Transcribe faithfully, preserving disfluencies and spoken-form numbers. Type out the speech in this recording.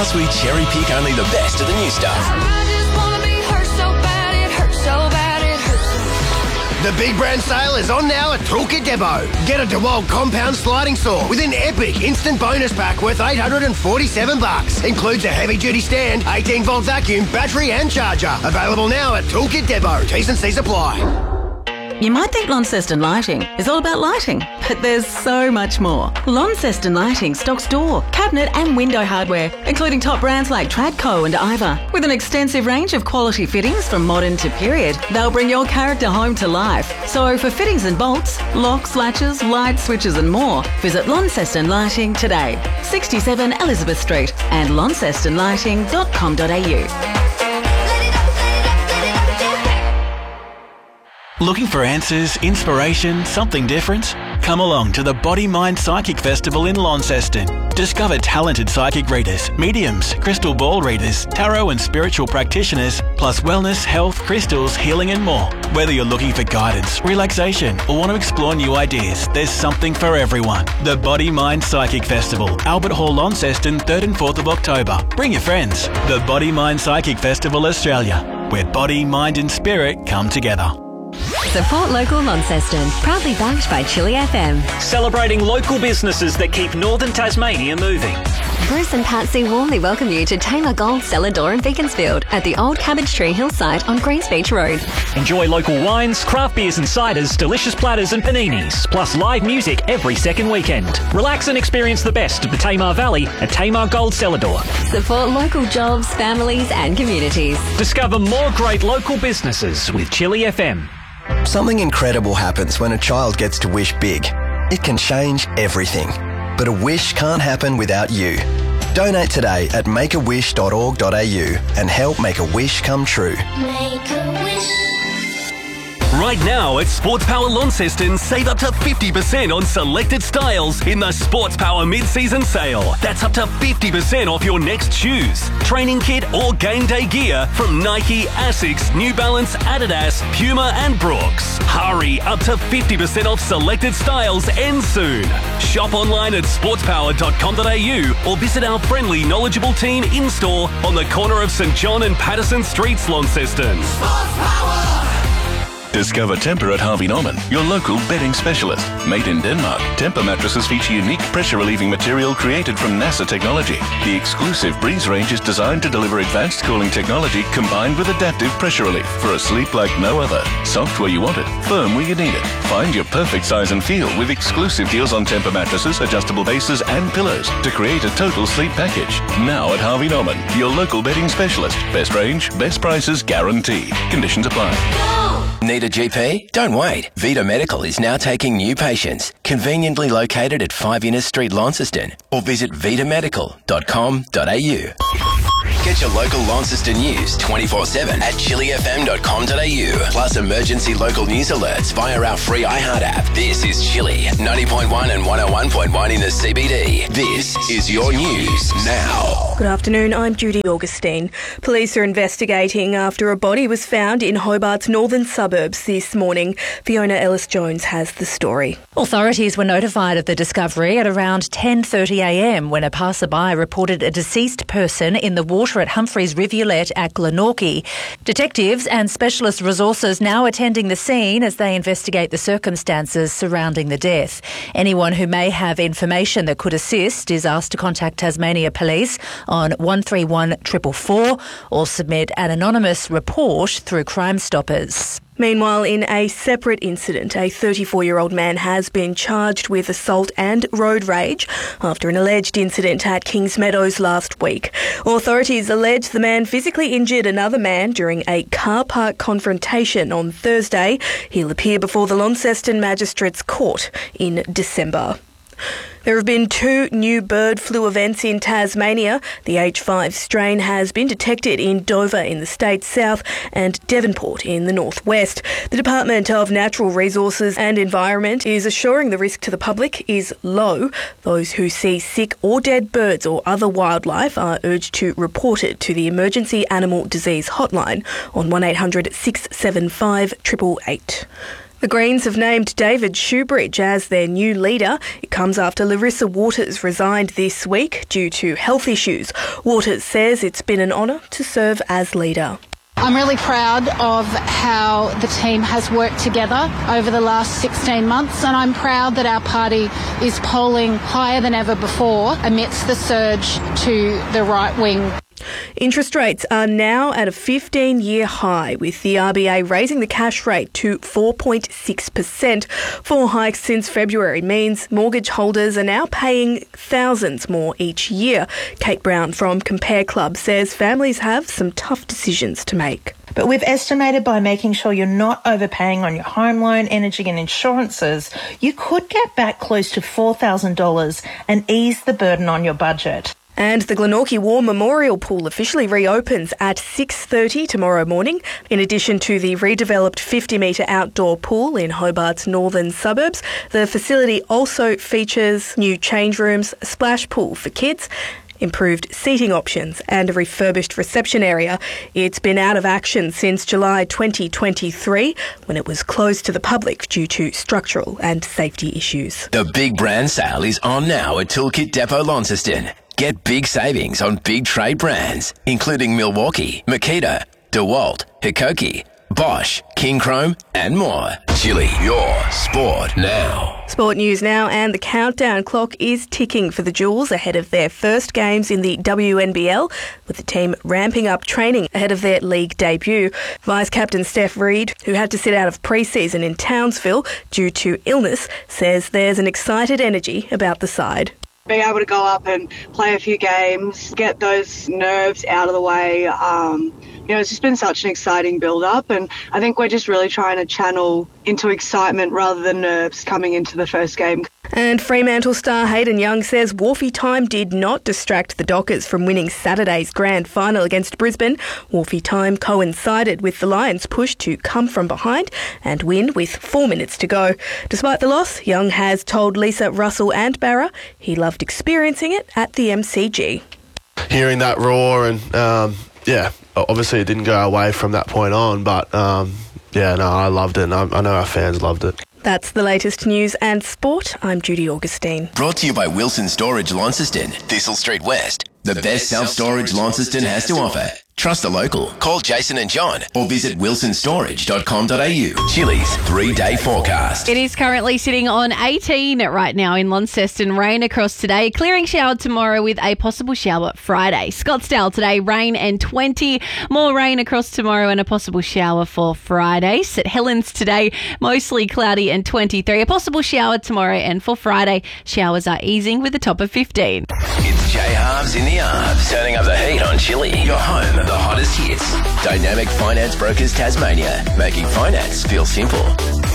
Plus, we cherry pick only the best of the new stuff. I just wanna be hurt so bad, it hurts so bad, it hurts so bad. The big brand sale is on now at Toolkit Depot. Get a DeWalt compound sliding saw with an epic instant bonus pack worth eight hundred forty-seven bucks. Includes a heavy-duty stand, eighteen volt vacuum, battery and charger. Available now at Toolkit Depot. T's and C's apply. You might think Launceston Lighting is all about lighting, but there's so much more. Launceston Lighting stocks door, cabinet and window hardware, including top brands like Tradco and Iva. With an extensive range of quality fittings from modern to period, they'll bring your character home to life. So for fittings and bolts, locks, latches, light switches and more, visit Launceston Lighting today. sixty-seven Elizabeth Street and launceston lighting dot com dot a u. Looking for answers, inspiration, something different? Come along to the Body Mind Psychic Festival in Launceston. Discover talented psychic readers, mediums, crystal ball readers, tarot and spiritual practitioners, plus wellness, health, crystals, healing and more. Whether you're looking for guidance, relaxation or want to explore new ideas, there's something for everyone. The Body Mind Psychic Festival, Albert Hall, Launceston, third and fourth of October. Bring your friends. The Body Mind Psychic Festival Australia, where body, mind and spirit come together. Support local Launceston, proudly backed by Chili F M. Celebrating local businesses that keep northern Tasmania moving. Bruce and Patsy warmly welcome you to Tamar Gold Cellar Door in Beaconsfield at the old Cabbage Tree Hill site on Greens Beach Road. Enjoy local wines, craft beers and ciders, delicious platters and paninis, plus live music every second weekend. Relax and experience the best of the Tamar Valley at Tamar Gold Cellar Door. Support local jobs, families and communities. Discover more great local businesses with Chili F M. Something incredible happens when a child gets to wish big. It can change everything. But a wish can't happen without you. Donate today at make a wish dot org dot a u and help make a wish come true. Make a wish. Right now at Sports Power Launceston, save up to fifty percent on selected styles in the Sports Power mid-season sale. That's up to fifty percent off your next shoes, training kit or game day gear from Nike, Asics, New Balance, Adidas, Puma and Brooks. Hurry, up to fifty percent off selected styles ends soon. Shop online at sports power dot com dot a u or visit our friendly, knowledgeable team in-store on the corner of St John and Patterson Streets, Launceston. Sports Power! Discover Temper at Harvey Norman, your local bedding specialist. Made in Denmark, Temper mattresses feature unique pressure-relieving material created from NASA technology. The exclusive Breeze range is designed to deliver advanced cooling technology combined with adaptive pressure relief for a sleep like no other. Soft where you want it, firm where you need it. Find your perfect size and feel with exclusive deals on Temper mattresses, adjustable bases and pillows to create a total sleep package. Now at Harvey Norman, your local bedding specialist. Best range, best prices guaranteed. Conditions apply. Need a G P? Don't wait. Vita Medical is now taking new patients. Conveniently located at five Innes Street, Launceston. Or visit vita medical dot com dot a u. Get your local Launceston news twenty-four seven at chili f m dot com dot a u. Plus emergency local news alerts via our free iHeart app. This is Chili, ninety point one and one oh one point one in the C B D. This is your news now. Good afternoon, I'm Judy Augustine. Police are investigating after a body was found in Hobart's northern suburbs this morning. Fiona Ellis-Jones has the story. Authorities were notified of the discovery at around ten thirty a m when a passerby reported a deceased person in the water at Humphreys Rivulet at Glenorchy. Detectives and specialist resources now attending the scene as they investigate the circumstances surrounding the death. Anyone who may have information that could assist is asked to contact Tasmania Police on one three one four four four or submit an anonymous report through Crime Stoppers. Meanwhile, in a separate incident, a thirty-four-year-old man has been charged with assault and road rage after an alleged incident at Kings Meadows last week. Authorities allege the man physically injured another man during a car park confrontation on Thursday. He'll appear before the Launceston Magistrates Court in December. There have been two new bird flu events in Tasmania. The H five strain has been detected in Dover in the state's south and Devonport in the northwest. The Department of Natural Resources and Environment is assuring the risk to the public is low. Those who see sick or dead birds or other wildlife are urged to report it to the Emergency Animal Disease Hotline on one eight hundred six seven five eight eight eight. The Greens have named David Shoebridge as their new leader. It comes after Larissa Waters resigned this week due to health issues. Waters says it's been an honour to serve as leader. I'm really proud of how the team has worked together over the last sixteen months, and I'm proud that our party is polling higher than ever before amidst the surge to the right wing. Interest rates are now at a fifteen-year high, with the R B A raising the cash rate to four point six percent. Four hikes since February means mortgage holders are now paying thousands more each year. Kate Brown from Compare Club says families have some tough decisions to make. But we've estimated by making sure you're not overpaying on your home loan, energy and insurances, you could get back close to four thousand dollars and ease the burden on your budget. And the Glenorchy War Memorial Pool officially reopens at six thirty tomorrow morning. In addition to the redeveloped fifty metre outdoor pool in Hobart's northern suburbs, the facility also features new change rooms, a splash pool for kids, improved seating options and a refurbished reception area. It's been out of action since July twenty twenty-three, when it was closed to the public due to structural and safety issues. The big brand sale is on now at Toolkit Depot Launceston. Get big savings on big trade brands, including Milwaukee, Makita, DeWalt, Hikoki, Bosch, King Chrome and more. Chili, your sport now. Sport news now, and the countdown clock is ticking for the Jewels ahead of their first games in the W N B L, with the team ramping up training ahead of their league debut. Vice-Captain Steph Reid, who had to sit out of pre-season in Townsville due to illness, says there's an excited energy about the side. Being able to go up and play a few games, get those nerves out of the way, um, you know, it's just been such an exciting build-up, and I think we're just really trying to channel into excitement rather than nerves coming into the first game. And Fremantle star Hayden Young says Wharfie time did not distract the Dockers from winning Saturday's grand final against Brisbane. Wharfie time coincided with the Lions' push to come from behind and win with four minutes to go. Despite the loss, Young has told Lisa, Russell and Barra he loved experiencing it at the M C G. Hearing that roar and, um, yeah, obviously it didn't go away from that point on, but um, yeah, no, I loved it, and I, I know our fans loved it. That's the latest news and sport. I'm Judy Augustine. Brought to you by Wilson Storage Launceston, Thistle Street West. The best self-storage Launceston has to offer. Trust the local. Call Jason and John or visit wilson storage dot com dot a u. Chili's three-day forecast. It is currently sitting on eighteen right now in Launceston. Rain across today. Clearing shower tomorrow with a possible shower Friday. Scottsdale today, rain and twenty. More rain across tomorrow and a possible shower for Friday. St Helens today, mostly cloudy and twenty-three. A possible shower tomorrow, and for Friday, showers are easing with a top of fifteen. It's J-Halves in the Arms. Turning up the heat on Chili. Your home of the hottest hits. Dynamic Finance Brokers Tasmania. Making finance feel simple.